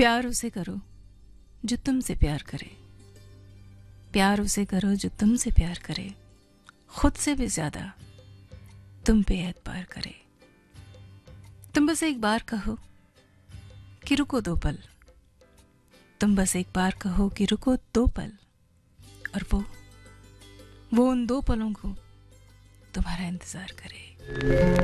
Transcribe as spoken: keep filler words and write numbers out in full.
प्यार उसे करो जो तुमसे प्यार करे, प्यार उसे करो जो तुमसे प्यार करे, खुद से भी ज्यादा तुम पे एतबार करे। तुम बस एक बार कहो कि रुको दो पल, तुम बस एक बार कहो कि रुको दो पल, और वो वो उन दो पलों को तुम्हारा इंतजार करे।